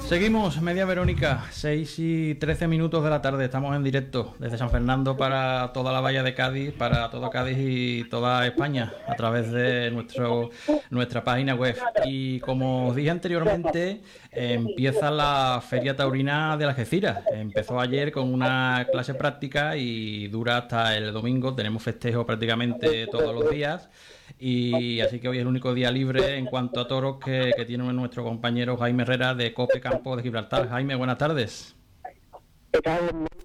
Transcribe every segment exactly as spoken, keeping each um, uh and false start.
Seguimos, Media Verónica, seis y trece minutos de la tarde, estamos en directo desde San Fernando para toda la Bahía de Cádiz, para todo Cádiz y toda España, a través de nuestro nuestra página web. Y como os dije anteriormente, eh, empieza la Feria Taurina de Algeciras. Empezó ayer con una clase práctica y dura hasta el domingo, tenemos festejo prácticamente todos los días. Y así que hoy es el único día libre en cuanto a toros que, que tiene nuestro compañero Jaime Herrera de COPE Campo de Gibraltar. Jaime, buenas tardes. ¿Qué tal?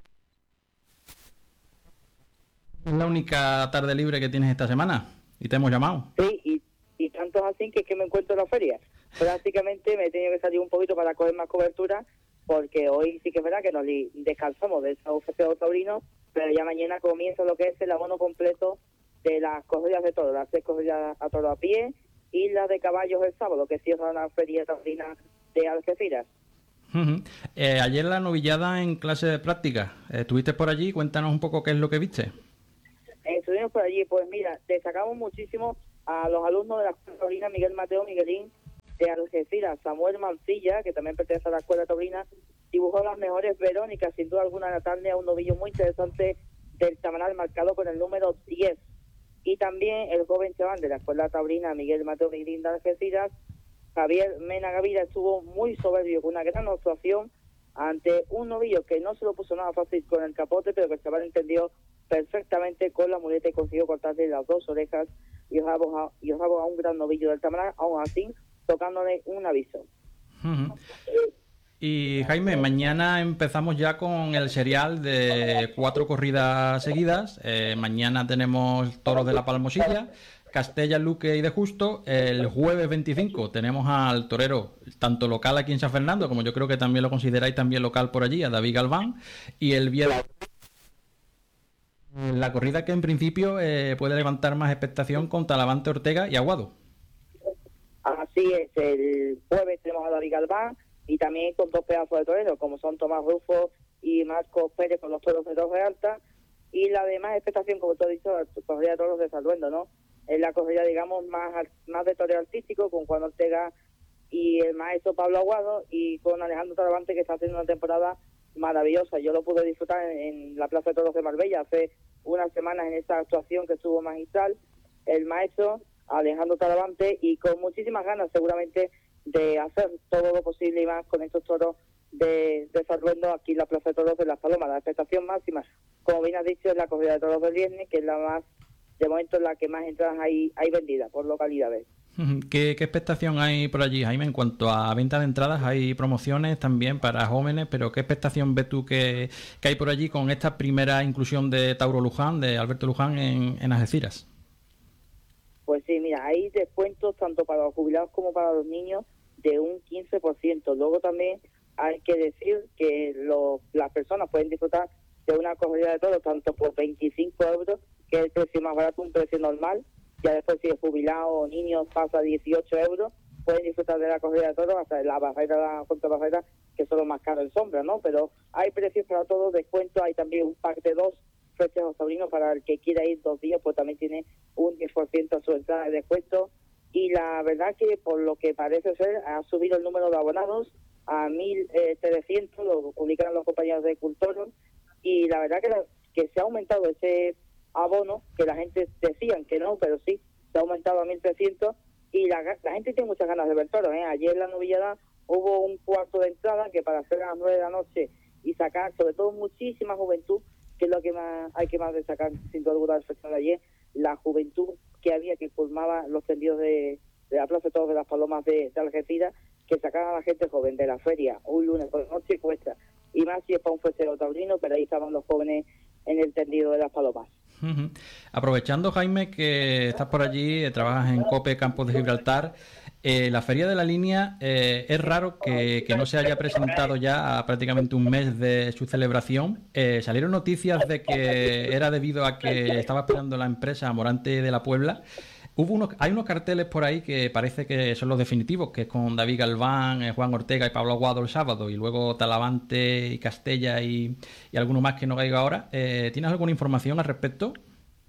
Es la única tarde libre que tienes esta semana y te hemos llamado. Sí, y, y tanto es así que es que me encuentro en la feria. Prácticamente me he tenido que salir un poquito para coger más cobertura, porque hoy sí que es verdad que nos li- descansamos de esos festejos taurinos, pero ya mañana comienza lo que es el abono completo de las corridas de toros, las tres corridas a toro a pie y las de caballos el sábado, que cierra la feria taurina de Algeciras. Uh-huh. Eh, ayer la novillada en clase de práctica. Eh, ¿Estuviste por allí? Cuéntanos un poco qué es lo que viste. Eh, estuvimos por allí, pues mira, destacamos muchísimo a los alumnos de la escuela taurina Miguel Mateo Miguelín de Algeciras. Samuel Mancilla, que también pertenece a la escuela taurina, dibujó las mejores Verónicas, sin duda alguna, la tarde a un novillo muy interesante del Tamaral, marcado con el número diez. Y también el joven chaval de la escuela taurina Miguel Mateo Miguelín de Algeciras, Javier Mena Gavira, estuvo muy soberbio, con una gran actuación ante un novillo que no se lo puso nada fácil con el capote, pero que el chaval entendió perfectamente con la muleta y consiguió cortarle las dos orejas y ojabos a, y ojabos a un gran novillo del Tamaral, aún así tocándole un aviso. Uh-huh. Y Jaime, mañana empezamos ya con el serial de cuatro corridas seguidas. Eh, mañana tenemos toros de la Palmosilla, Castella, Luque y de Justo. El jueves veinticinco tenemos al torero, tanto local aquí en San Fernando, como yo creo que también lo consideráis también local por allí, a David Galván. Y el viernes la corrida que en principio eh, puede levantar más expectación con Talavante, Ortega y Aguado. Así es, el jueves tenemos a David Galván y también con dos pedazos de toreros, como son Tomás Rufo y Marcos Pérez con los toros de Torre Alta. Y la demás expectación, como tú has dicho, la corrida de toros de Salduendo, ¿no? Es la corrida, digamos, más más de toreo artístico, con Juan Ortega y el maestro Pablo Aguado, y con Alejandro Talavante, que está haciendo una temporada maravillosa. Yo lo pude disfrutar en, en la Plaza de Toros de Marbella hace unas semanas en esa actuación que estuvo magistral el maestro Alejandro Talavante, y con muchísimas ganas seguramente de hacer todo lo posible y más con estos toros de, de Salduendo aquí en la Plaza de Toros de Las Palomas. La expectación máxima, como bien has dicho, es la corrida de toros del viernes, que es la más, de momento, la que más entradas hay, hay vendidas por localidades. ¿Qué, ¿Qué expectación hay por allí, Jaime? En cuanto a venta de entradas, hay promociones también para jóvenes, pero ¿qué expectación ves tú que, que hay por allí con esta primera inclusión de Tauro Luján, de Alberto Luján en, en Algeciras? Pues sí, mira, hay descuentos tanto para los jubilados como para los niños de un quince por ciento. Luego también hay que decir que lo, las personas pueden disfrutar de una corrida de toros tanto por veinticinco euros, que es el precio más barato, un precio normal. Ya después, si es jubilado o niños, pasa a dieciocho euros, pueden disfrutar de la corrida de toros hasta la barrera, la contrabarrera, que son los más caros en sombra, ¿no? Pero hay precios para todos, descuentos. Hay también un pack de dos festejos taurinos para el que quiera ir dos días, pues también tiene un diez por ciento a su entrada de descuento. Y la verdad que, por lo que parece ser, ha subido el número de abonados a mil trescientos, lo publican los compañeros de Cultoro, y la verdad que, la, que se ha aumentado ese abono, que la gente decían que no, pero sí, se ha aumentado a mil trescientos, y la, la gente tiene muchas ganas de ver toros, ¿eh? Ayer en la novillada hubo un cuarto de entrada que para hacer a las nueve de la noche y sacar, sobre todo, muchísima juventud, que es lo que más hay que más destacar, sin duda alguna, del festival de ayer, la juventud que había, que formaba los tendidos de, de la Plaza de Toros de las Palomas de, de Algeciras, que sacaban a la gente joven de la feria un lunes por la noche cuesta, y más si es para un festejo taurino, pero ahí estaban los jóvenes en el tendido de las Palomas. Uh-huh. Aprovechando, Jaime, que estás por allí, eh, trabajas en COPE Campos de Gibraltar, eh, la Feria de la Línea, eh, es raro que, que no se haya presentado ya a prácticamente un mes de su celebración. Eh, salieron noticias de que era debido a que estaba esperando la empresa Morante de la Puebla. Hubo unos, hay unos carteles por ahí que parece que son los definitivos, que es con David Galván, eh, Juan Ortega y Pablo Aguado el sábado, y luego Talavante y Castella y, y alguno más que no caiga ahora. Eh, ¿Tienes alguna información al respecto?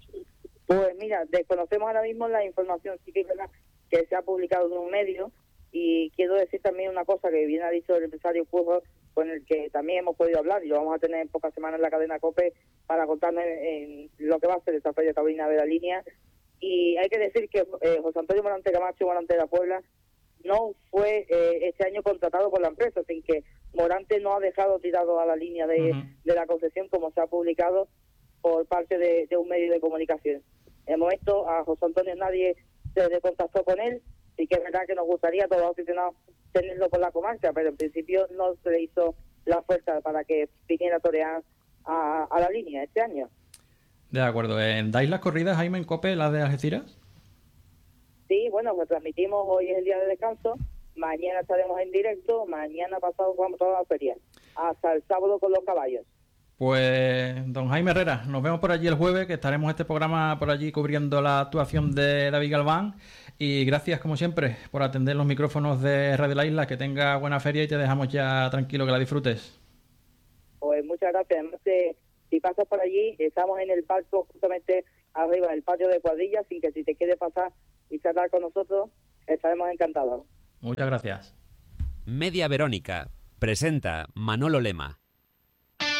Pues mira, desconocemos ahora mismo la información, sí que es verdad que se ha publicado en un medio, Y quiero decir también una cosa que bien ha dicho el empresario Curro, con el que también hemos podido hablar, y lo vamos a tener en pocas semanas en la cadena COPE para contarnos en, en lo que va a ser esta feria taurina de la línea. Y hay que decir que eh, José Antonio Morante Camacho, Morante de la Puebla, no fue eh, este año contratado por la empresa, sin que Morante no ha dejado tirado a la línea de, uh-huh. de la concesión, como se ha publicado por parte de, de un medio de comunicación. En el momento a José Antonio nadie se contactó con él, sí que es verdad que nos gustaría a todos los aficionados tenerlo por la comarca, pero en principio no se le hizo la fuerza para que viniera a torear a, a la línea este año. De acuerdo. ¿Dais las corridas, Jaime, en COPE, las de Algeciras? Sí, bueno, pues transmitimos, hoy es el día de descanso, mañana estaremos en directo, mañana pasado vamos toda la feria, hasta el sábado con los caballos. Pues, don Jaime Herrera, nos vemos por allí el jueves, que estaremos este programa por allí cubriendo la actuación de David Galván. Y gracias, como siempre, por atender los micrófonos de Radio La Isla. Que tenga buena feria y te dejamos ya tranquilo, que la disfrutes. Pues muchas gracias. Además, eh, si pasas por allí, estamos en el palco justamente arriba del patio de cuadrillas, sin que si te quieres pasar y charlar con nosotros, estaremos encantados. Muchas gracias. Media Verónica presenta Manolo Lema.